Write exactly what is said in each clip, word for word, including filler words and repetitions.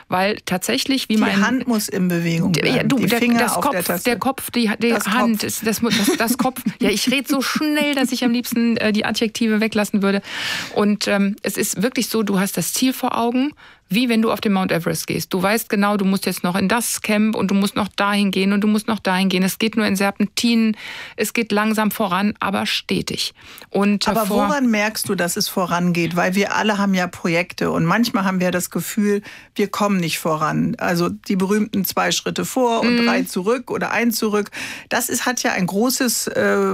weil tatsächlich, wie die mein... Die Hand muss in Bewegung bleiben, ja, du, die der, Finger das auf Kopf, der Tasse. Der Kopf, die, die das Hand, Kopf. Das, das, das, das Kopf. Ja, ich rede so schnell, dass ich am liebsten äh, die Adjektive weglassen würde. Und ähm, es ist wirklich so, du hast das Ziel vor Augen, wie wenn du auf den Mount Everest gehst. Du weißt genau, du musst jetzt noch in das Camp und du musst noch dahin gehen und du musst noch dahin gehen. Es geht nur in Serpentinen, es geht langsam voran, aber stetig. Und aber davor, woran merkst du, dass es vorangeht? Weil wir alle haben ja Projekte und manchmal haben wir das Gefühl, wir kommen nicht voran. Also die berühmten zwei Schritte vor und mm. drei zurück oder ein zurück. Das ist, hat ja ein großes äh,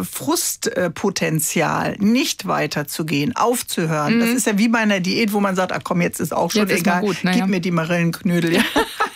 Frustpotenzial, nicht weiterzugehen, aufzuhören. Mm. Das ist ja wie bei einer Diät, wo man sagt, ach komm, jetzt ist auch schon jetzt egal. Gut, Gib ja. mir die Marillenknödel. Ja.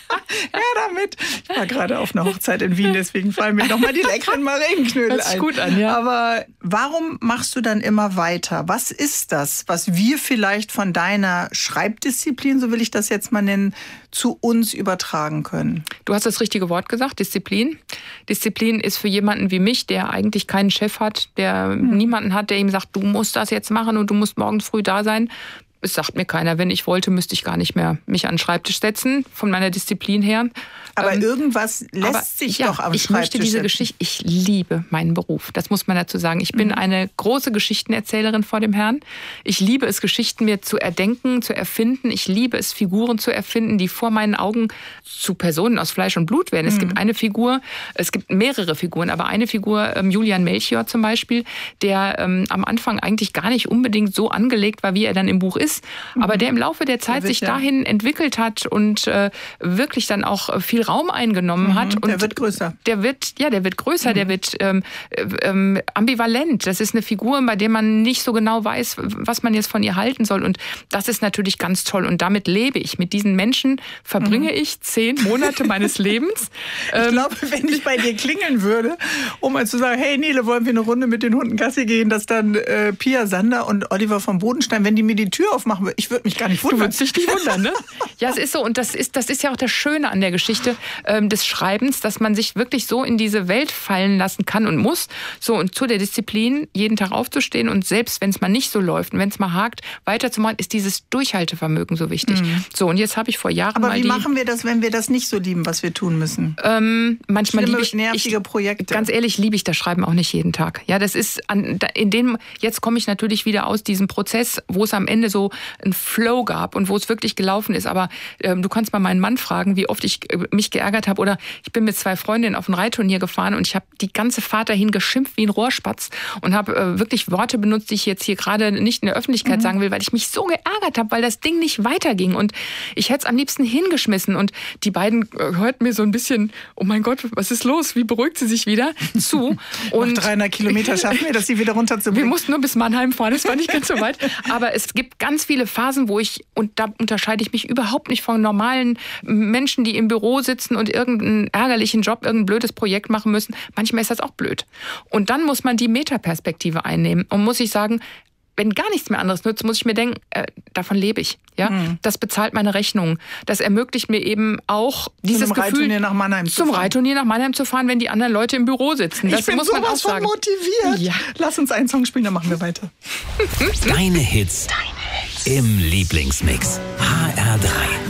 ja, damit. Ich war gerade auf einer Hochzeit in Wien, deswegen fallen mir nochmal die leckeren Marillenknödel Hört sich ein. gut an, ja. Aber warum machst du dann immer weiter? Was ist das, was wir vielleicht von deiner Schreibdisziplin, so will ich das jetzt mal nennen, zu uns übertragen können? Du hast das richtige Wort gesagt, Disziplin. Disziplin ist für jemanden wie mich, der eigentlich keinen Chef hat, der hm. niemanden hat, der ihm sagt, du musst das jetzt machen und du musst morgens früh da sein. Es sagt mir keiner. Wenn ich wollte, müsste ich gar nicht mehr mich an den Schreibtisch setzen, von meiner Disziplin her. Aber ähm, irgendwas lässt aber, sich ja, doch am ich Schreibtisch möchte diese setzen. Geschichte, ich liebe meinen Beruf. Das muss man dazu sagen. Ich bin mhm. eine große Geschichtenerzählerin vor dem Herrn. Ich liebe es, Geschichten mir zu erdenken, zu erfinden. Ich liebe es, Figuren zu erfinden, die vor meinen Augen zu Personen aus Fleisch und Blut werden. Mhm. Es gibt eine Figur, es gibt mehrere Figuren, aber eine Figur, ähm, Julian Melchior zum Beispiel, der ähm, am Anfang eigentlich gar nicht unbedingt so angelegt war, wie er dann im Buch ist, mhm. aber der im Laufe der Zeit der sich ja. dahin entwickelt hat und äh, wirklich dann auch viel Raum eingenommen mhm, hat. Und der wird größer. Der wird, ja, der wird größer, mhm. der wird ähm, ähm, ambivalent. Das ist eine Figur, bei der man nicht so genau weiß, was man jetzt von ihr halten soll. Und das ist natürlich ganz toll. Und damit lebe ich. Mit diesen Menschen verbringe mhm. ich zehn Monate meines Lebens. Ich ähm, glaube, wenn ich bei dir klingeln würde, um mal zu sagen, hey Nele, wollen wir eine Runde mit den Hunden Gassi gehen, dass dann äh, Pia Sander und Oliver vom Bodenstein, wenn die mir die Tür aufmachen würden, ich würde mich gar nicht wundern. Du würdest dich nicht wundern, ne? Ja, es ist so. Und das ist, das ist ja auch das Schöne an der Geschichte ähm, des Schreibens, dass man sich wirklich so in diese Welt fallen lassen kann und muss. So, und zu der Disziplin, jeden Tag aufzustehen und selbst wenn es mal nicht so läuft und wenn es mal hakt, weiterzumachen, ist dieses Durchhaltevermögen so wichtig. Mhm. So, und jetzt habe ich vor Jahren Aber mal wie die, machen wir das, wenn wir das nicht so lieben, was wir tun müssen? Ähm, manchmal Schlimme, liebe ich nervige ich, Projekte. Ganz ehrlich, liebe ich das Schreiben auch nicht jeden Tag. Ja, das ist an, in dem, jetzt komme ich natürlich wieder aus diesem Prozess, wo es am Ende so einen Flow gab und wo es wirklich gelaufen ist. Aber ähm, du kannst mal meinen Mann fragen, wie oft ich äh, mich geärgert habe. Oder ich bin mit zwei Freundinnen auf ein Reitturnier gefahren und ich habe die ganze Fahrt dahin geschimpft wie ein Rohrspatz und habe äh, wirklich Worte benutzt, die ich jetzt hier gerade nicht in der Öffentlichkeit mhm. sagen will, weil ich mich so geärgert habe, weil das Ding nicht weiterging. Und ich hätte es am liebsten hingeschmissen. Und die beiden äh, hörten mir so ein bisschen, oh mein Gott, was ist los? Wie beruhigt sie sich wieder? Zu. Und nach dreihundert Kilometer schaffen wir das, sie wieder runterzubringen. Wir mussten nur bis Mannheim fahren, das war nicht ganz so weit. Aber es gibt ganz viele Phasen, wo ich, und da unterscheide ich mich überhaupt nicht von normalen Menschen, die im Büro sitzen und irgendeinen ärgerlichen Job, irgendein blödes Projekt machen müssen. Manchmal ist das auch blöd. Und dann muss man die Metaperspektive einnehmen und muss ich sagen, wenn gar nichts mehr anderes nützt, muss ich mir denken, äh, davon lebe ich. Ja? Mhm. Das bezahlt meine Rechnung. Das ermöglicht mir eben auch dieses zum Gefühl, Reitturnier nach Mannheim zu zum fahren. Reitturnier nach Mannheim zu fahren, wenn die anderen Leute im Büro sitzen. Das ich bin muss man auch sowas von sagen. motiviert. Ja. Lass uns einen Song spielen, dann machen wir weiter. Deine Hits, Deine Hits. Im Lieblingsmix. H R drei.